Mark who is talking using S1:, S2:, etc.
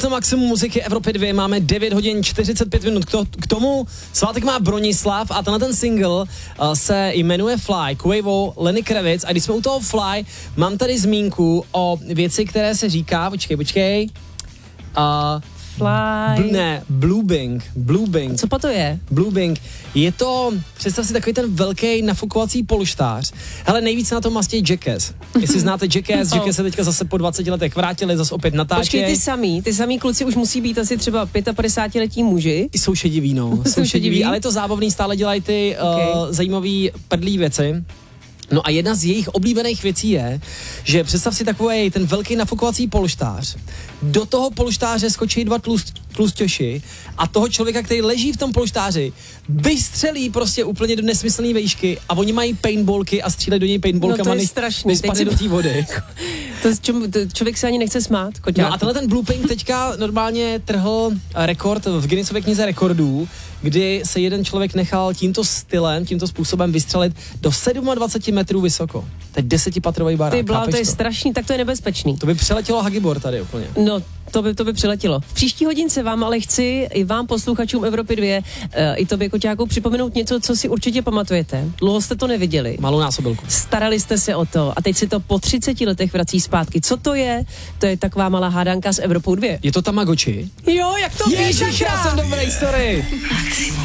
S1: Posloucháte maximum muziky Evropy 2, máme 9 hodin 45 minut k tomu. Svátek má Bronislav a tenhle ten single se jmenuje Fly, Quavo, Lenny Kravitz. A když jsme u toho Fly, mám tady zmínku o věci, které se říká, počkej.
S2: Fly.
S1: Blue Bing.
S2: Co to je?
S1: Blue Bing. Je to, představ si takový ten velký nafukovací polštář. Hele, nejvíc na tom mastí Jackass. Jestli znáte Jackass, Jackass se teďka zase po 20 letech vrátili, zase opět natáčejí.
S2: Počkej, ty samý kluci už musí být asi třeba 55letí muži.
S1: Jsou šediví, no. Jsou šediví, ale je to zábavný, stále dělají ty zajímavý prdlý věci. No a jedna z jejich oblíbených věcí je, že představ si takový ten velký nafukovací polštář. Do toho polštáře skočí dva tlusťoši a toho člověka, který leží v tom polštáři, vystřelí prostě úplně do nesmyslné výšky a oni mají paintballky a střílejí do něj paintballkama,
S2: no to je strašný.
S1: spadne do té vody.
S2: Člověk se ani nechce smát, koťák.
S1: No a tenhle ten Blue Pink teďka normálně trhl rekord v Guinnessově knize rekordů, kdy se jeden člověk nechal tímto stylem, tímto způsobem vystřelit do 27 metrů vysoko. To je 10patrový barák.
S2: Ty bláho, to je strašný, tak to je nebezpečný.
S1: To by přeletělo Hagibor tady úplně.
S2: No, to by přiletělo. V příští hodince vám ale chci i vám posluchačům Evropy 2 i tobě, Koťáku, připomenout něco, co si určitě pamatujete. Dlouho jste to neviděli.
S1: Malou násobilku.
S2: Starali jste se o to a teď si to po 30 letech vrací zpátky. Co to je? To je taková malá hádanka s Evropou 2.
S1: Je to Tamagotchi?
S2: Jo, jak to víš?
S1: Ježiš, já jsem dobrý, sorry.